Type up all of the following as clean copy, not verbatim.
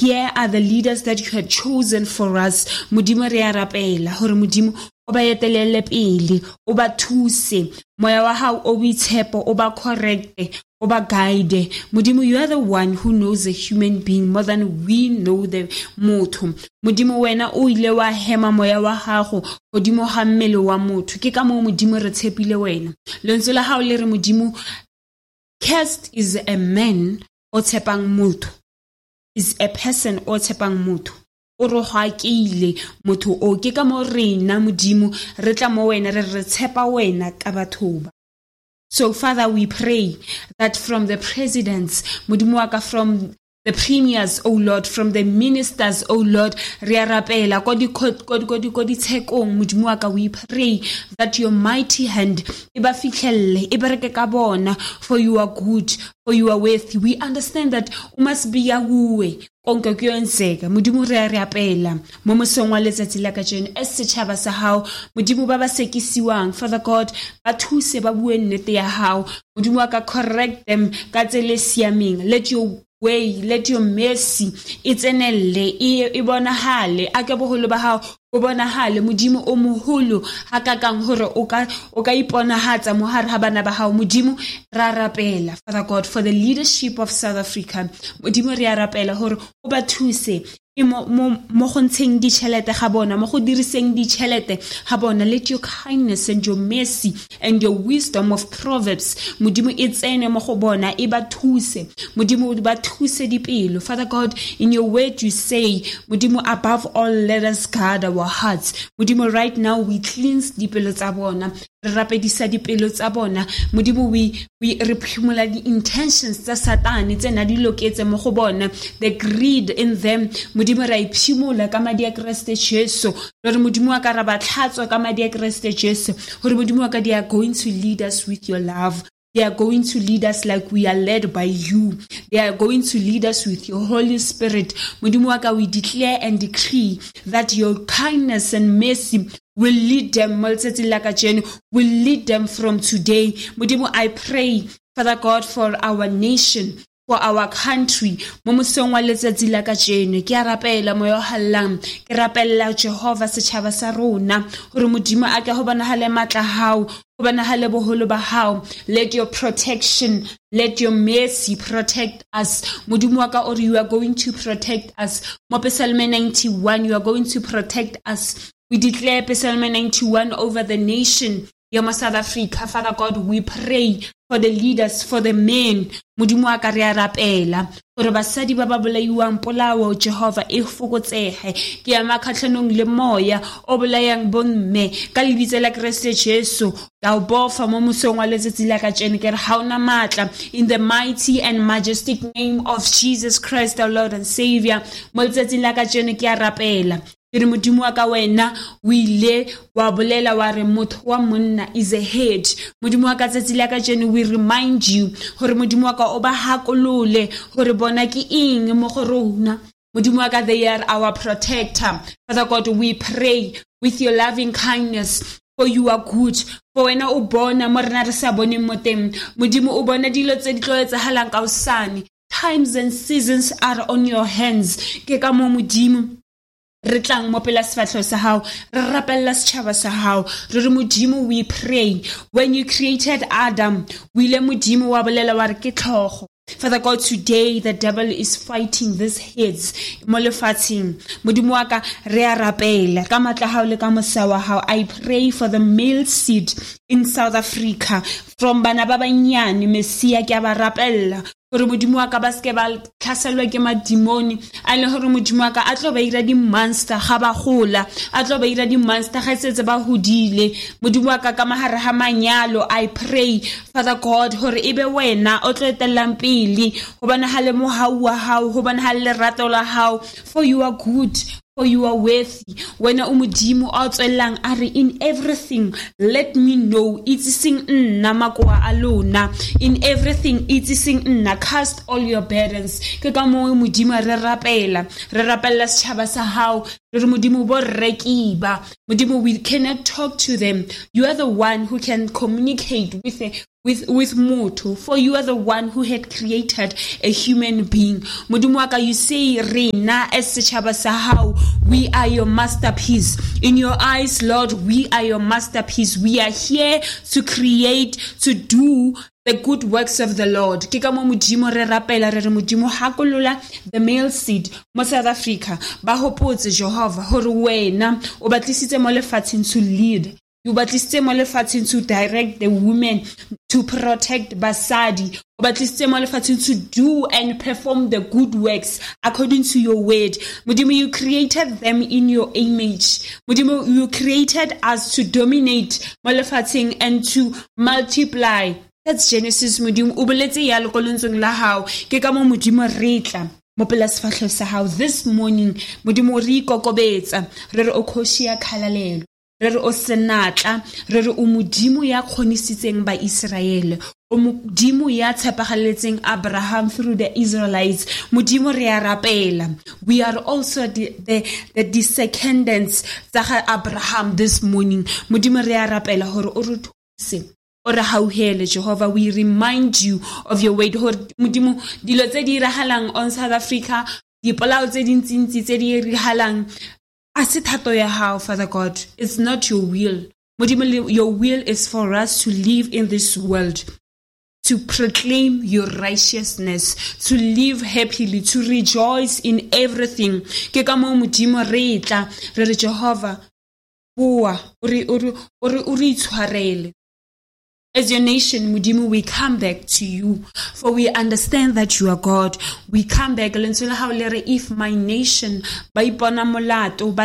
here are the leaders that you had chosen for us. Modimo re a rapela hore Modimo o ba etelele pele, o ba thuse, moya wa hao o boitshepo, o ba correcte, o ba guide. Modimo, you are the one who knows a human being more than we know the motho. Modimo, wena o ile wa hema moya wa gago godimo ga mmele wa motho. Ke ka mo Modimo re tshepile wena. Lentswe la hao le re Modimo, cursed is a man o tshepang motho, is a person o tshepang motho. O ro ga keile motho o ke ka mo rena Modimo re tla mo wena re tshepa wena ka batho ba. So Father, we pray that from the presidents, Modimo wa ka, from the premiers, oh Lord, from the ministers, oh Lord, re a rapela ko di tshekong Modimo wa ka, we pray that your mighty hand e ba fihlelle e bereke ka bona, for you are good, for you are worthy. We understand that o must be ya bue konke ke yonseka. Modimo re a apela mo mosong wa letsatsi la kajeno es setšhaba sa hao Modimo ba ba sekisiwang, Father God, ba thuse ba bue nnete ya hao Modimo wa ka, correct them ka tsele siameng. Let your way, let your mercy itsenelle e bonahale a ke boholo ba hao o bonahale Modimo o moholo ha ka kang hore o ka iponahatsa mo hare ha bana ba hao Modimo ra rapela, Father God, for the leadership of South Africa. Modimo re a rapela hore o ba thuse mo go ntsheng ditšhelete ga bona, mo go diriseng ditšhelete ga bona. Let your kindness and your mercy and your wisdom of Proverbs Modimo e tsene mo go bona, e ba thuse Modimo, ba thuse dipelo. Father God, in your word you say Modimo, above all let us guard our hearts Modimo. Right now we cleanse dipelo tsa bona, re rapedisa dipelo tsa bona Modimo. We rephimola the intentions tsa Satane tse na di loketse mo go bona, the greed in them Modimo. Ra iphimola ka madi a Kriste Jesu, gore Modimo wa ka ra ba tlhatswa ka madi a Kriste Jesu, gore Modimo wa ka, they are going to lead us with your love. They are going to lead us like we are led by you. They are going to lead us with your Holy Spirit. Modimo wa ka, we declare and decree that your kindness and mercy will lead them, will lead them from today. Modimo, I pray, Father God, for our nation, for our country. Mo mosong wa letsatsi la kajeno ke a rapela moyo hallang, ke rapella Jehova setšhaba sa rona gore Modimo a ke go bonagale matla hao, go bonagale boholo ba hao. Let your protection, let your mercy protect us Modimo wa ka, or you are going to protect us. Mo Psalm 91, you are going to protect us. We declare Psalm 91 over the nation ya South Africa. Father God, we pray for the leaders, for the men Modimo wa ka, re a rapela gore basadi ba ba bolaiwang polao Jehova e fokotsege. Ke ama khatlhanong le moya o bolayang bomme ka lebitso la Kriste Jesu. Ka o bofa mo mosong wa letsatsi la kajeno ke re ha ona matla, in the mighty and majestic name of Jesus Christ our Lord and Savior. Mo letsatsing la kajeno ke a rapela ere Modimo wa ka, wena o ile wa bolela wa re motho wa monna is a head. Modimo wa ka, tsatsi la kajeno we remind you gore Modimo wa ka o ba hakolole gore bona ke eng mo go rona Modimo wa ka, they are our protector. Father God, we pray with your loving kindness, for you are good, for wena o bona mo rena re sa boneng mo teng Modimo, o bona dilo tse di tlo etsagalang ka osane. Times and seasons are on your hands. Ke ka mo Modimo re tlang mo pela sefatlho sa hao, re rapella setšhaba sa hao, re re Modimo, we pray when you created Adam, o ile Modimo wa bolela wa re ke tlhogo. Father God, today the devil is fighting these heads mo lefatsheng Modimo wa ka, re a rapela ka matla hao le ka mosa wa hao. I pray for the male seed in South Africa, from bana ba banyane Mesia ke a ba rapella gore Modimo wa ka ba ske ba tlhaselwa ke madimoni a le gore Modimo wa ka a tlo ba ira di monster ga ba gola, a tlo ba ira di monster ga setse ba hodile Modimo wa ka ka mahare ha manyalo. I pray, Father God, gore ebe wena o tlo etelang pele go bona hale mo hao wa hao, go bona hale lerato la hao, for you are good, for you are worthy. Wena o Modimo a tswelang a re, in everything let me know, itsising nna makoa a lona, in everything itsising nna, cast all your burdens. Ke ka mo Modimo re rapela setšhaba sa hao, Modimo bo rekiba. Modimo, we cannot talk to them. You are the one who can communicate with mortal, for you are the one who had created a human being. Modimo wa ka, you say rena as setjhaba sa hao, we are your masterpiece. In your eyes, Lord, we are your masterpiece. We are here to create, to do the good works of the Lord. Ke ka mo Modimo re rapela re re Modimo hakolola the male seed mo South Africa ba hopotse Jehovah hore wena o batlisitse mo lefatsheng to lead. You batlisitse mo lefatsheng to direct the women, to protect basadi. O batlisitse mo lefatsheng to do and perform the good works according to your word. Modimo, you created them in your image. Modimo, you created us to dominate mo lefatsheng and to multiply. That's Genesis. Modimo o boletse yalo go lentsweng la hao. Ke ka mo Modimo re tla mo pela sefatlhego sa hao this morning. Modimo re ikokobetsa re re o kgoshi ya khalalelo, re re o senatla, re re o Modimo ya kgonisitseng ba Israele, o Modimo ya tshepagaletseng Abraham through the Israelites. Modimo re ya rapela, we are also the descendants tsa Abraham this morning. Modimo re ya rapela hore o re thuse. Ora hauhele Jehovah, we remind you of your word. Modimo, dilo tse di irahalang on South Africa, dipolao tse dintsintsi tse di irahalang, a se thato ya hao, Father God. It's not your will. Modimo, your will is for us to live in this world, to proclaim your righteousness, to live happily, to rejoice in everything. Ke ka mo Modimo re tla re re Jehovah, bua uri itshwarele. As your nation, Modimo, we come back to you, for we understand that you are God. We come back, if my nation, Modimo,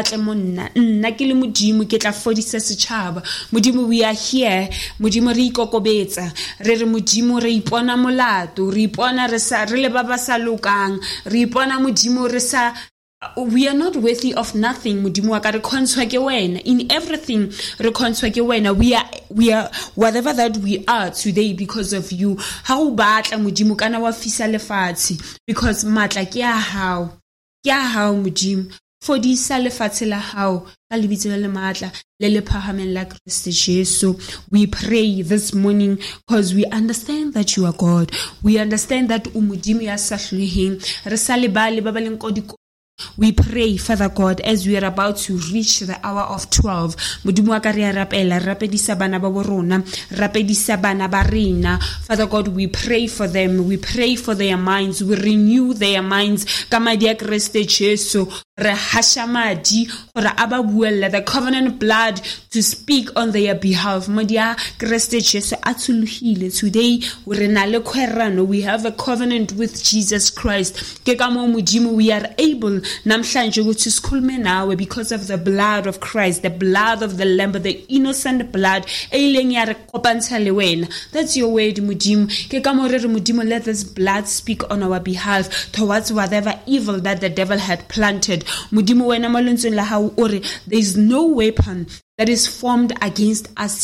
we are here, Modimo, re ikokobetsa, re re Modimo, re ipona molato, re ipona re sa, re le ba ba sa lokang, re ipona Modimo, re sa, we are not worthy of nothing. Modimo wa ka re khontswa ke wena. In everything re khontswa ke wena. We are whatever that we are today because of you. Ha o batla Modimo kana wa fisa lefatshe, because matla ke a hao. Ke a hao Modimo. Fodisa lefatshe la hao ka lebitso le matla le le phahameng la Kriste Jesu. We pray this morning because we understand that you are God. We understand that o Modimo ya sa hloleheng. Re sa le ba ba leng ko di. We pray, Father God, as we are about to reach the hour of 12. Modimo wa ka re a rapela, rapedisa bana ba bo rona, rapedisa bana ba rena. Father God, we pray for them. We pray for their minds. We renew their minds. Ka madi a Kriste Jesu, re hasha madi gore aba buella the covenant blood to speak on their behalf. Madi a Kriste Jesu atsulohile. Today, we na le kwerano. We have a covenant with Jesus Christ. Ke ka mo Modimo, we are able namhlanje ukuthi sikhulume nawe because of the blood of Christ, the blood of the Lamb, the innocent blood eleng ya re kopantsha le wena. That's your word, Modimo. Ke ka mo re re Modimo, let this blood speak on our behalf towards whatever evil that the devil had planted. Modimo, wena mo lentsweng la hao o re there is no weapon that is formed against us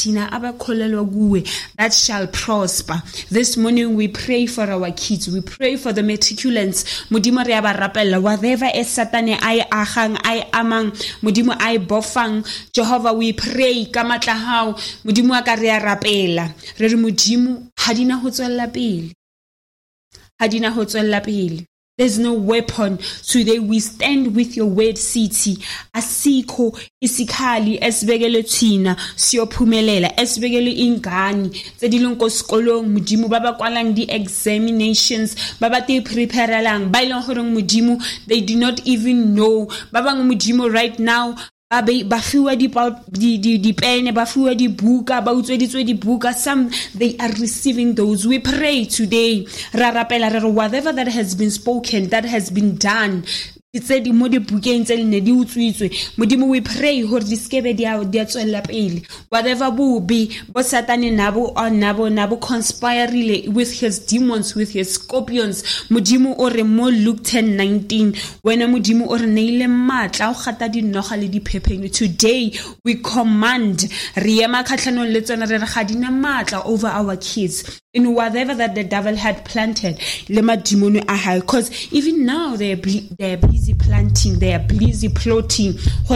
that shall prosper. This morning we pray for our kids. We pray for the matriculants. Modimo re a ba rapella whatever is Satane ai agang ai amang Modimo ai bofang. Jehovah, we pray ka matla hao Modimo a ka re a rapela re re Modimo hadina ho tswella pele, hadina ho tswella pele. There's no weapon. Today we stand with your word city. Asikho isikhali esibekele thina siyophumelela, esibekele ingane tse di leng ko sekolong Modimo ba ba kwalang di examinations, ba ba te preparelang ba ileng gore Modimo they do not even know. Ba bang Modimo right now ba fiwa di pene, ba fiwa di buka, ba utsweditswe di buka. Some they are receiving those. We pray today, ra rapela re whatever that has been spoken, that has been done, itse di mo di bukeng tse ne di utswitswe Modimo, we pray hore di skebe dia tswela pele. Whatever be bo Satane nabo conspiring with his demons, with his scorpions. Modimo o re mo Luke 10:19 wena Modimo o re neile matla o gata di noga le di phepeng. Today we command re ema khatlhanong le tsona re ga dina matla over our kids. in whatever that the devil had planted, because even now they are busy planting, they are busy plotting.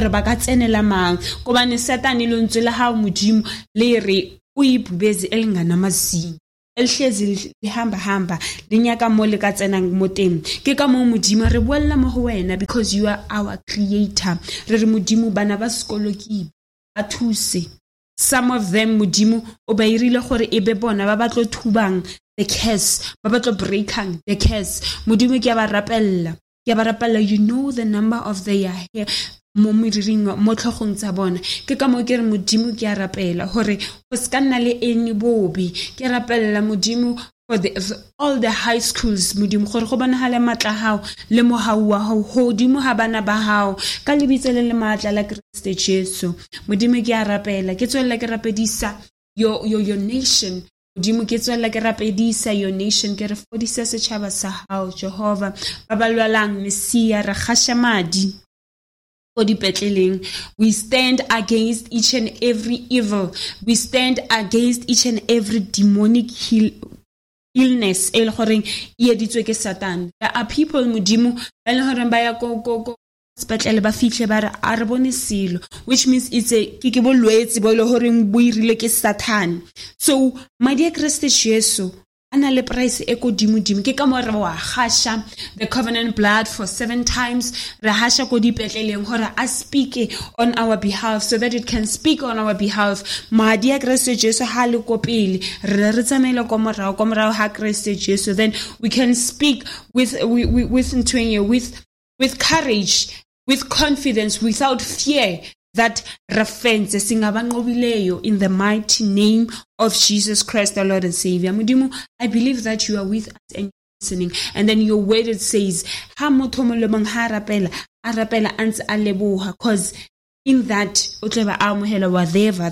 Satan ilontsela ha modimo le re o ibubezi elingana mazinga elhlezi lihamba linyaka mo le ka tsenang mo teng ke ka mo modimo re boella mo go wena because you are our creator. Re re modimo bana ba sekolo ke ba thuse. Some of them modimo o ba irile gore ebe bona ba batlo thubang the curse, ba batlo breakang the curse. Modimo ke a ba rapella, you know the number of their hair mo miriring mo tlhogong tsa bona. Ke ka mo ke re modimo ke a rapela gore go ska nna le eni bobi. Ke rapella modimo for all the high schools modimo gore go bonagale matla hao le mohau wa hao hodimo ha bana ba hao ka lebitso le matla la Kriste Jesu. Modimo ke a rapela ke tswela ke rapedisa your nation. Modimo ke tswela ke rapedisa your nation ke re fodisa setšhaba sa hao Jehova ba ba lwalang Mesia re gasha madi. We stand against each and every evil. We stand against each and every demonic illness. There are people modimo which means it's a Satan. So my dear Christ Jesus, the covenant blood for 7 times. I speak on our behalf so that it can speak on our behalf. My dear Christ Jesus, then we can speak with courage, with confidence, without fear. That reference in the mighty name of Jesus Christ, our Lord and Savior. Mudimu, I believe that you are with us and listening. And then your word it says, because in that whatever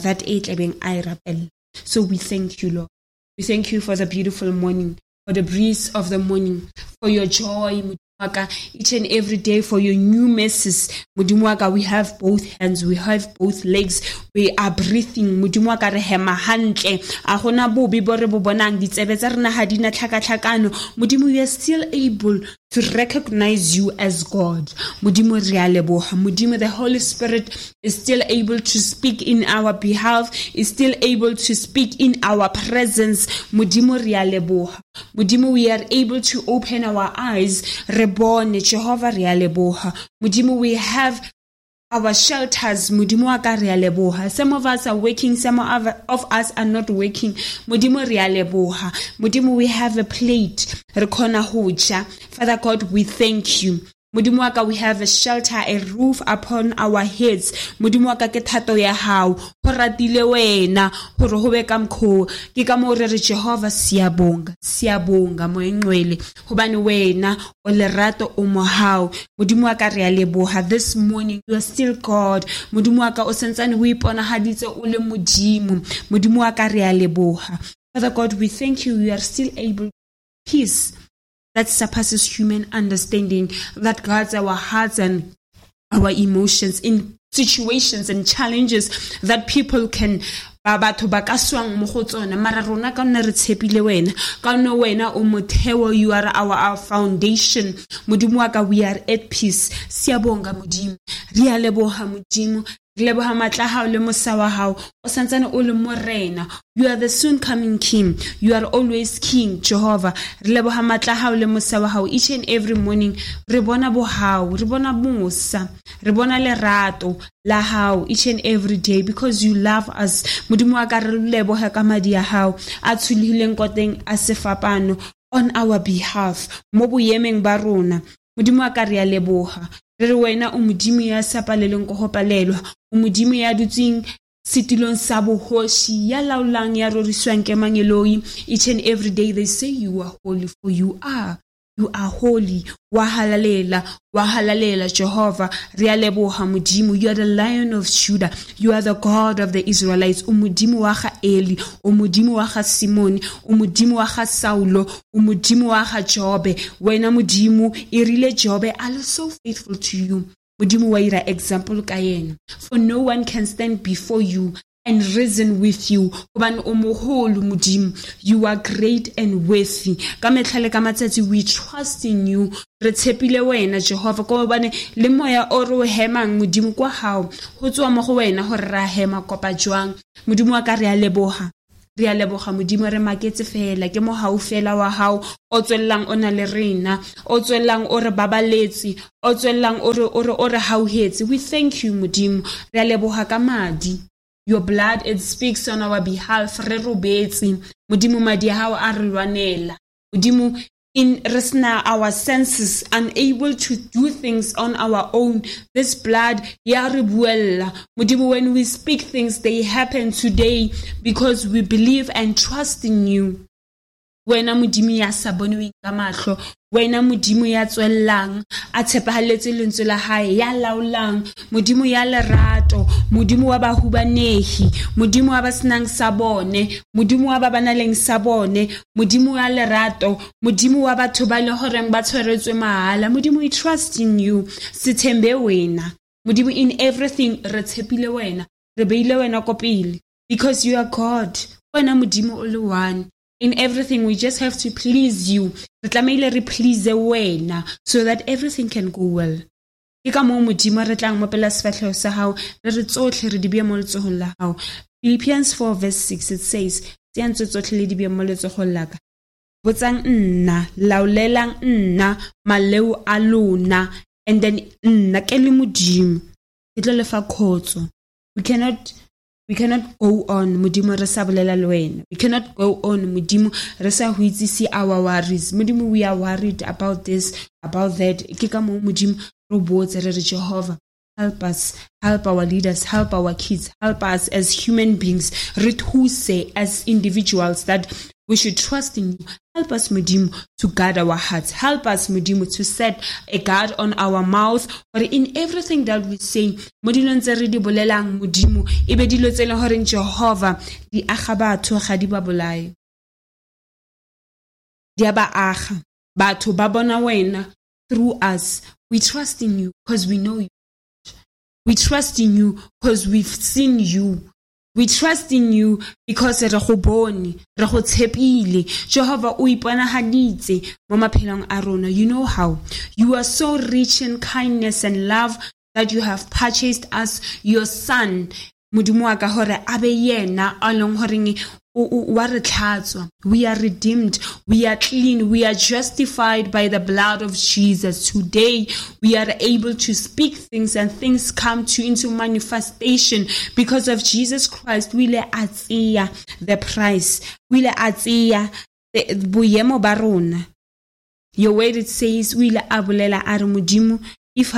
that so we thank you, Lord. We thank you for the beautiful morning, for the breeze of the morning, for your joy, each and every day, for your new mercies. Mudimuaka, we have both hands, we have both legs, we are breathing. Mudimuaka re hema hantle. Ahona bobi bore bobonang ditsebe tsa rena ha dina tlhakatlhakano. Mudimu, we are still able to recognize you as God. Mudimu re a leboha. Mudimu, the Holy Spirit is still able to speak in our behalf, is still able to speak in our presence. Mudimu re a leboha. Mudimu, we are able to open our eyes. Reborn, Jehovah re a leboha. Mudimu, we have our shelters. Mudimu aka re a leboha. Some of us are working, some of us are not working. Mudimu re a leboha. Mudimu, we have a plate. Rekona hoja. Father God, we thank you. Modimo waka, we have a shelter, a roof upon our heads. Modimo waka ke thato ya hao. Ho ratile wena hore ho be ka mkho. Ke ka mo re Jehova siabonga mo engcwele. Hobane wena o lerato o mo hao. Modimo waka re a leboha. This morning you are still God. Modimo waka o sentsane ho iponahaditse o le modimo. Modimo waka re a leboha. Father God, we thank you. You are still able. Peace that surpasses human understanding, that guards our hearts and our emotions in situations and challenges that people can batho ba ka swang mo go tsona. Mara rona ka nna re tshepile wena ka nna wena o motheo. You are our foundation. Modimo waka, we are at peace. Siabonga modimo, re a leboha modimo. Leboha matla hao le mosa wa hao o santsane o le morena. You are the soon coming king. You are always king, Jehovah. Leboha matla hao le mosa wa hao. Each and every morning re bona bo hao, re bona mosa, re bona lerato la hao each and every day because you love us. Modimo wa ka re leboha ka madi ya hao a tshulileng koteng a sefapano on our behalf mo boemeng ba rona. Modimo wa ka re a leboha. Re wena o modimo ya sapaleleng go hopalelwa, o modimo ya dutsing sitilong sa bohoshi ya laulang ya roriswang ke mangeloi. Each and every day they say you are holy, for you are holy. Wahalalela Jehovah. Re a leboha modimo. You are the Lion of Judah. You are the God of the Israelites. O modimo wa ga Eli, o modimo wa ga Simone, o modimo wa ga Saulo, o modimo wa ga Jobe. Wena modimo irile Jobe are so faithful to you. Modimo wa ira example ka yena. For no one can stand before you and risen with you. Hobane o moholo modimo. You are great and worthy. Ka metlha le ka matsatsi, we trust in you. Re tshepile wena Jehovah, ka hobane le moya o re o hemang modimo kwa hao ho tswa mo go wena hore ra hema kopa jwang. Modimo wa ka re a leboha. Re a leboga modimo, re maketse fela ke mo hau fela wa hao o tswellang o na le rena, o tswellang o re babaletsi, o tswellang o re hauhetse. We thank you modimo. Re a leboga ka madi. Your blood, it speaks on our behalf. Re robetse modimo, madi a hao a re lwanela modimo. In resna our senses, unable to do things on our own. This blood, ya re buella modimo, when we speak things, they happen today because we believe and trust in you. Wena modimo ya sa bonweng ka mahlo, wena modimo ya tswellang a tshepahaletse lentswe la hae, ya laolang modimo ya lerato, modimo wa bahubanehi, modimo wa ba senang sa bone, modimo wa ba banaleng sa bone, modimo ya lerato, modimo wa batho ba le horeng ba tshwaretswe mahala. Modimo, we trust in you. Sithembe wena modimo, in everything re tshepile wena, re beile wena ko pele, because you are God. Wena modimo o le one. In everything, we just have to please you. Re tlameile re please wena so that everything can go well. Ke ka moo modimo re tlang mo pela sefatlhego sa hao, re tsotlhe re di bea mo letsogong la hao. Philippians 4 verse 6, it says, "Tse tsotlhe le di bea mo letsogong la ka. Botsang nna, laolelang nna maleu a lona, and then nna ke le modimo ke tlo le fa khotso." We cannot go on modimo re sa bolela le wena. We cannot go on modimo re sa ho itsisi our worries. Modimo, we are worried about this, about that. Ke ka mo modimo re botse re re Jehovah, help us, help our leaders, help our kids, help us as human beings. Re thuse as individuals that we should trust in you. Help us modimo to guard our hearts. Help us modimo to set a guard on our mouth, or in everything that we say modilo ntse re di bolelang modimo ebe dilo tse le hore Jehovah di aga batho ga di ba bolaye, di aba aga batho ba bona wena through us. We trust in you because we know you. We trust in you because we've seen you. We trust in you because re go bone, re go tshepile. Jehovah, o iponahaditse mo maphelong a rona. You know how. You are so rich in kindness and love that you have purchased us, your son. Modimo wa ka hore abe yena a leng horeng wa re tlhatswa. We are redeemed, we are clean, we are justified by the blood of Jesus. Today we are able to speak things and things come into manifestation because of Jesus Christ. We le atia the price, we le atia boyemo ba rona. Your word, it says we le abulela a re modimo if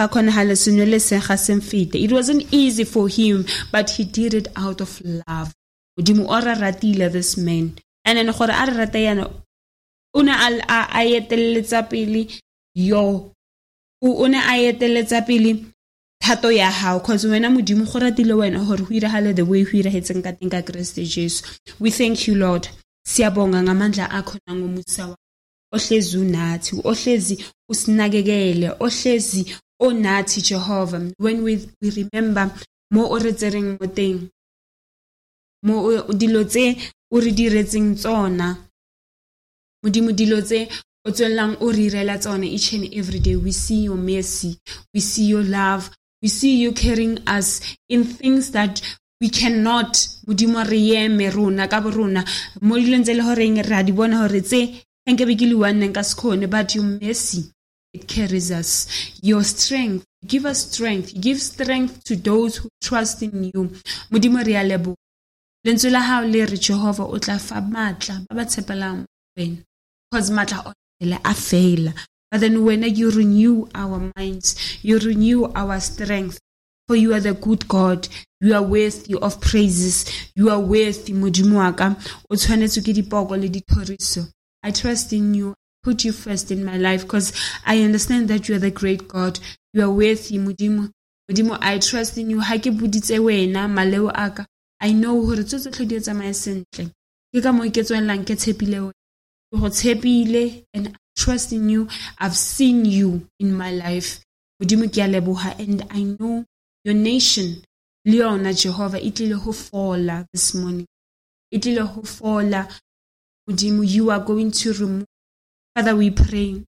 it wasn't easy for him, but he did it out of love. Modimo ora ratile this man, and then gore a rata yana una a eteletsa pele yo una a eteletsa pele thato ya hao, cause wena modimo go ratile wena hore ho iragale the way ho iragetseng ka teng ka Christ Jesus. We thank you Lord. Siyabonga ngamandla akho nangomusa wakho. Ohlezi unathi, ohlezi usinakekele, ohlezi onathi Jehovah. When we remember mo o re tsereng mo teng, mo dilo tse o re diretseng tsona, modimo dilo tse o tswellang o re irela tsona each and every day. We see your mercy, we see your love, we see you carrying us in things that we cannot. Modimo re eme rona ka borona mo dilong tse le horeng re a di bona hore tse enke be ke le one nka skone, but your mercy, it carries us. Your strength, give us strength, give strength to those who trust in you. Modimo re a leboha lentswe la hao le re Jehovah o tla fa matla ba ba tshepelang wena, because matla o le a fail, but then when you renew our minds, you renew our strength, for you are the good God. You are worthy of praises, you are worthy modimo wa ka o tshwanetse ke dipoko le dithoriso. I trust in you, put you first in my life, because I understand that you are the great God. You are worthy modimo. Modimo, I trust in you. Ha ke buditse wena maleo aka, I know hore tsotlhe di tsamaya sentle. Ke ka mo ke tswellang ke tshepile wena, go tshepile, and I trust in you. I've seen you in my life. Modimo ke a leboha, and I know your nation le yona Jehovah e tlile ho fola this morning. E tlile ho fola. Modimo, you are going to remove. Father, we pray.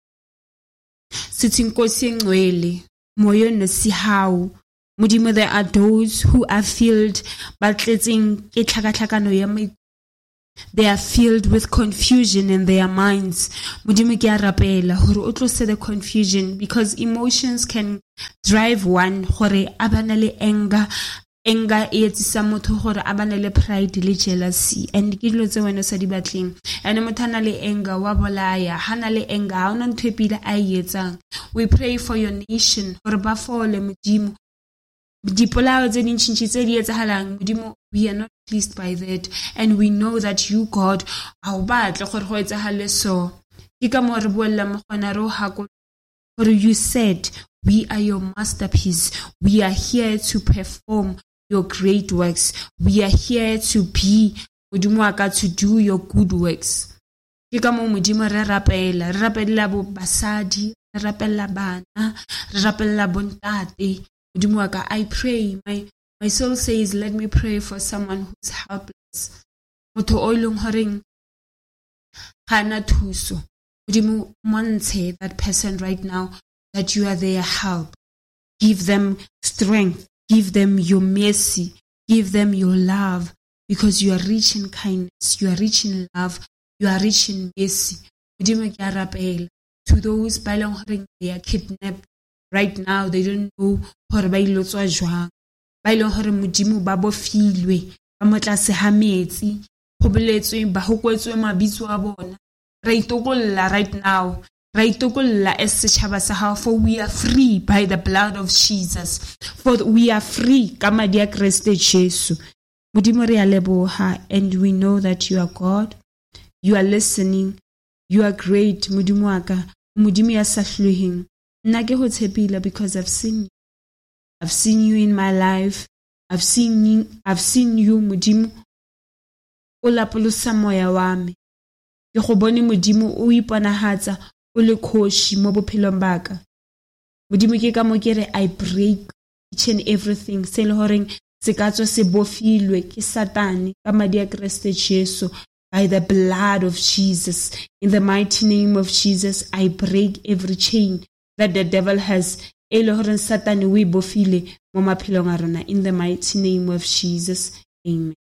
Sithi Nkosi engcwele, moyo nesihau. Modimo, there are those who are filled batletseng ke tlhakatlhakano ya maikutlo. They are filled with confusion in their minds. Modimo, ke a rapela hore o tlose the confusion, because emotions can drive one hore abana le anger e etsisa motho hore abana le pride le jealousy, and ke dilo tse wena sa di batleng. And motho ana le anger wa bolaya, hana le anger ha ona ntho e pila a etsang. We pray for your nation hore ba fole Modimo. Dipolao tse dintšhintši tse di etsahalang Modimo, we are not pleased by that, and we know that you God ha o batle gore go etsahale so. Ke ka mo re boella mo gona re o hako gore you said we are your masterpiece. We are here to perform your great works. We are here to be Modimo wa ka, to do your good works. Ke ka mo Modimo re rapela bo basadi, re rapela bana, re rapela bontate. Modimo wa ka, I pray, my soul says, let me pray for someone who's helpless. Motho o ileng horeng hana thuso. Modimo, monte that person right now that you are their help. Give them strength. Give them your mercy. Give them your love, because you are rich in kindness. You are rich in love. You are rich in mercy. Modimo, ke a rapela to those ba ileng horeng they are kidnapped. Right now, they don't know hore ba ilotswa jwang. Ba ileng hore Modimo ba bofilwe ba motlase ha metsi, go boletswe ba hokwetswe mabitso a bona. Re itokolla right now. Re itokolla as setjhaba sa hao, for we are free by the blood of Jesus. For we are free ka madi a Kriste Jesu. Modimo, re a leboha, and we know that you are God. You are listening. You are great, Modimo wa ka. Modimo ya sa hloheng. Nna ke ho tshepile because I've seen you. I've seen you in my life. I've seen you, Modimo. O lapolosa moya wa me. Ke go bone Modimo o iponahatsa o le khoshi mo bophelong ba ka. Modimo, ke ka mo ke re I break each and everything se le horeng se ka tswa se bofilwe ke Satane ka madi a Kriste Jesu. By the blood of Jesus, in the mighty name of Jesus, I break every chain that the devil has. In the mighty name of Jesus, amen.